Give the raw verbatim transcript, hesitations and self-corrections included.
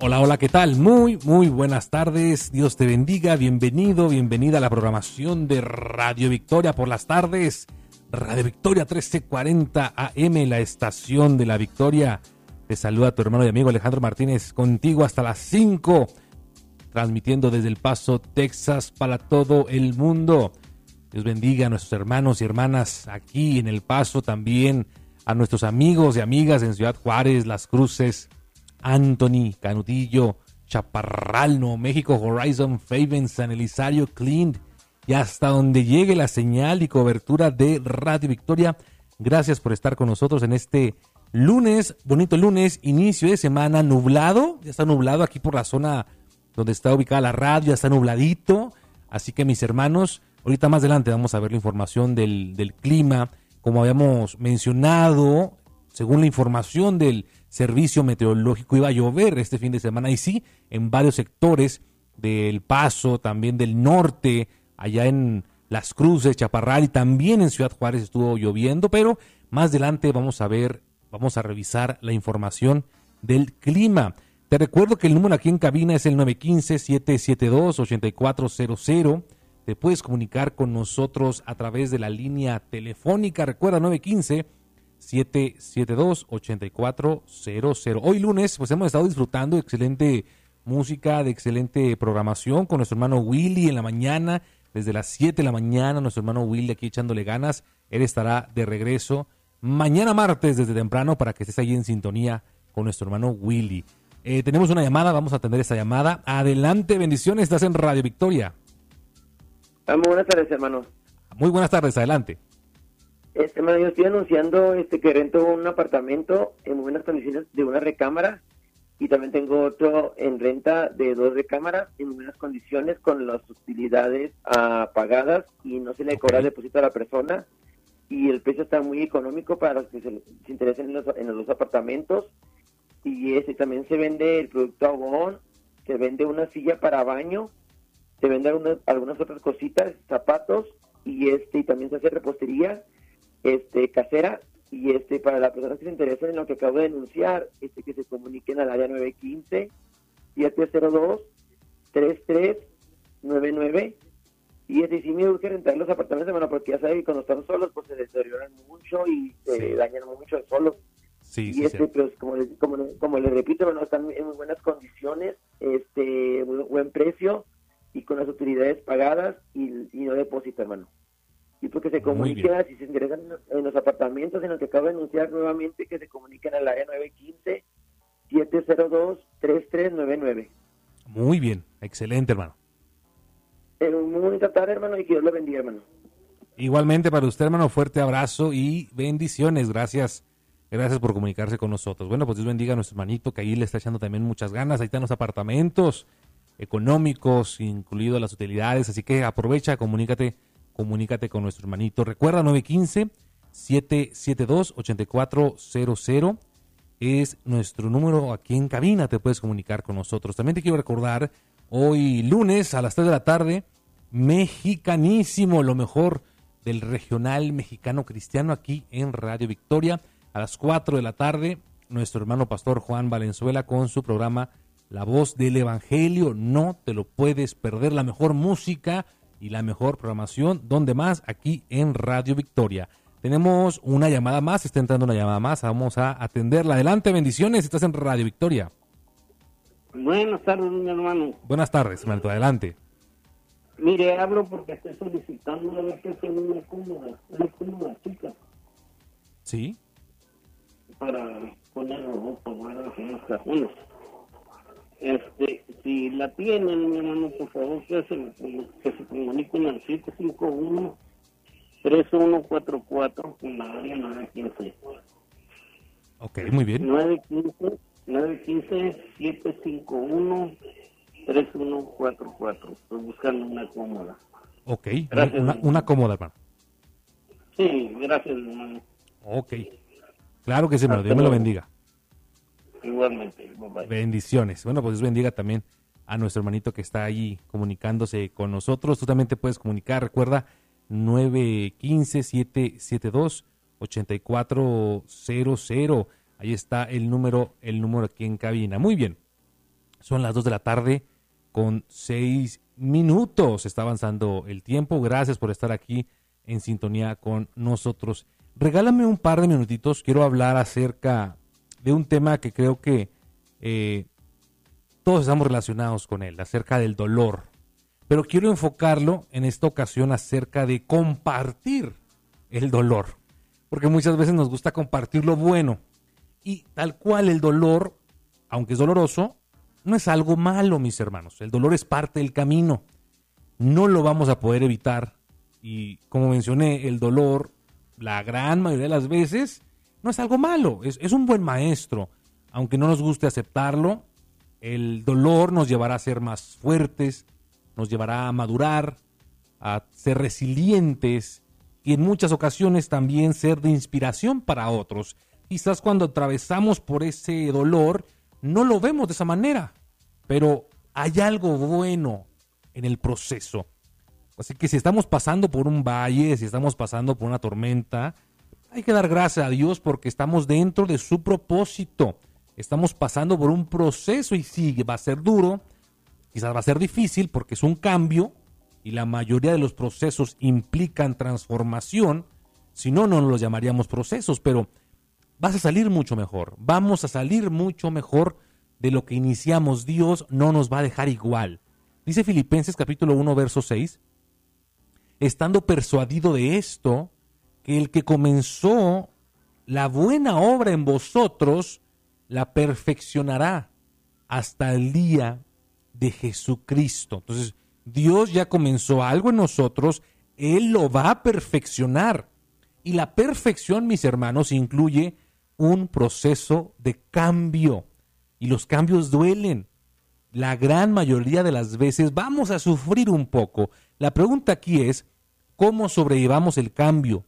Hola, hola, ¿qué tal? Muy, muy buenas tardes. Dios te bendiga. Bienvenido, bienvenida a la programación de Radio Victoria por las tardes. Radio Victoria trece cuarenta A M, la estación de la Victoria. Te saluda tu hermano y amigo Alejandro Martínez, contigo hasta las cinco, transmitiendo desde El Paso, Texas, para todo el mundo. Dios bendiga a nuestros hermanos y hermanas aquí en El Paso, también a nuestros amigos y amigas en Ciudad Juárez, Las Cruces, Anthony, Canutillo, Chaparral, Nuevo México, Horizon, Faven, San Elizario, Clint, y hasta donde llegue la señal y cobertura de Radio Victoria. Gracias por estar con nosotros en este lunes, bonito lunes, inicio de semana, nublado, ya está nublado aquí por la zona donde está ubicada la radio, ya está nubladito, así que mis hermanos, ahorita más adelante vamos a ver la información del, del clima, como habíamos mencionado, según la información del servicio meteorológico iba a llover este fin de semana y sí, en varios sectores del Paso, también del norte, allá en Las Cruces, Chaparral y también en Ciudad Juárez estuvo lloviendo, pero más adelante vamos a ver, vamos a revisar la información del clima. Te recuerdo que el número aquí en cabina es el nueve uno cinco, siete siete dos, ocho cuatro cero cero. Te puedes comunicar con nosotros a través de la línea telefónica. Recuerda, nueve uno cinco, siete siete dos, ocho cuatro cero cero. Hoy lunes, pues hemos estado disfrutando de excelente música, de excelente programación con nuestro hermano Willy en la mañana, desde las siete de la mañana, nuestro hermano Willy aquí echándole ganas. Él estará de regreso mañana martes desde temprano para que estés ahí en sintonía con nuestro hermano Willy. Eh, tenemos una llamada, vamos a atender esta llamada. Adelante, bendiciones, estás en Radio Victoria. Ah, muy buenas tardes, hermano. Muy buenas tardes, adelante. Este, hermano, yo estoy anunciando este que rento un apartamento en muy buenas condiciones de una recámara y también tengo otro en renta de dos recámaras en muy buenas condiciones con las utilidades uh, pagadas y no se le cobra Okay. depósito a la persona y el precio está muy económico para los que se, se interesen en los, en los dos apartamentos y este también se vende el producto Avon, se vende una silla para baño, se vende algunas, algunas otras cositas, zapatos y este y también se hace repostería este casera y este para las personas que se interesen en lo que acabo de denunciar, este que se comuniquen al área nueve uno cinco, siete cero dos, tres tres nueve nueve y este sí me urge rentar los apartamentos, hermano, porque ya saben que cuando están solos pues se deterioran mucho y se Sí. dañan mucho solos. Sí, Y sí, este, sí. pues como les, como, les- como les repito, hermano, están en muy buenas condiciones, este, muy buen precio y con las utilidades pagadas y, y no depósito, hermano. Y porque se Muy comuniquen, bien. si se interesan en los, en los apartamentos en los que acabo de anunciar nuevamente, que se comuniquen al área nueve uno cinco, siete cero dos, tres tres nueve nueve. Muy bien, excelente, hermano. Eh, muy bonita tarde, hermano, y que Dios lo bendiga, hermano. Igualmente para usted, hermano, fuerte abrazo y bendiciones. Gracias, gracias por comunicarse con nosotros. Bueno, pues Dios bendiga a nuestro hermanito que ahí le está echando también muchas ganas. Ahí están los apartamentos económicos, incluido las utilidades. Así que aprovecha, comunícate, comunícate con nuestro hermanito. Recuerda, nueve uno cinco, siete siete dos, ocho cuatro cero cero. Es nuestro número aquí en cabina, te puedes comunicar con nosotros. También te quiero recordar, hoy lunes a las tres de la tarde, mexicanísimo, lo mejor del regional mexicano cristiano aquí en Radio Victoria. A las cuatro de la tarde, nuestro hermano pastor Juan Valenzuela con su programa La Voz del Evangelio. No te lo puedes perder, la mejor música y la mejor programación, donde más, aquí en Radio Victoria. Tenemos una llamada más, está entrando una llamada más, vamos a atenderla. Adelante, bendiciones, estás en Radio Victoria. Buenas tardes, mi hermano. Buenas tardes, hermanito, adelante. Mire, hablo porque estoy solicitando a ver si tiene una cómoda, una cómoda chica ¿Sí? para poner ropa, guardar en los cajones. Este, si la tienen, mi hermano, por favor, que se, que se comuniquen al siete cinco uno, tres uno cuatro cuatro con la área nueve uno cinco. Ok, muy bien. nueve uno cinco, nueve uno cinco, siete cinco uno, tres uno cuatro cuatro. Estoy buscando una cómoda. Ok, Gracias, una, hermano. una cómoda, hermano. Sí, gracias, hermano. Ok, claro que sí, hermano, Hasta Dios me lo luego. bendiga. Igualmente, bye bye. Bendiciones. Bueno, pues Dios bendiga también a nuestro hermanito que está ahí comunicándose con nosotros. Tú también te puedes comunicar, recuerda, nueve uno cinco, siete siete dos, ocho cuatro cero cero. Ahí está el número, el número aquí en cabina. Muy bien. Son las dos de la tarde con seis minutos. Está avanzando el tiempo. Gracias por estar aquí en sintonía con nosotros. Regálame un par de minutitos. Quiero hablar acerca de un tema que creo que eh, todos estamos relacionados con él, acerca del dolor. Pero quiero enfocarlo en esta ocasión acerca de compartir el dolor. Porque muchas veces nos gusta compartir lo bueno. Y tal cual el dolor, aunque es doloroso, no es algo malo, mis hermanos. El dolor es parte del camino. No lo vamos a poder evitar. Y como mencioné, el dolor, la gran mayoría de las veces, no es algo malo. Es, es un buen maestro. Aunque no nos guste aceptarlo, el dolor nos llevará a ser más fuertes, nos llevará a madurar, a ser resilientes y en muchas ocasiones también ser de inspiración para otros. Quizás cuando atravesamos por ese dolor no lo vemos de esa manera, pero hay algo bueno en el proceso. Así que si estamos pasando por un valle, si estamos pasando por una tormenta, hay que dar gracias a Dios porque estamos dentro de su propósito. Estamos pasando por un proceso y sí, va a ser duro, quizás va a ser difícil porque es un cambio y la mayoría de los procesos implican transformación. Si no, no los llamaríamos procesos, pero vas a salir mucho mejor. Vamos a salir mucho mejor de lo que iniciamos. Dios no nos va a dejar igual. Dice Filipenses capítulo uno, verso seis, estando persuadido de esto, que el que comenzó la buena obra en vosotros, la perfeccionará hasta el día de Jesucristo. Entonces, Dios ya comenzó algo en nosotros, Él lo va a perfeccionar. Y la perfección, mis hermanos, incluye un proceso de cambio. Y los cambios duelen. La gran mayoría de las veces vamos a sufrir un poco. La pregunta aquí es, ¿cómo sobrellevamos el cambio?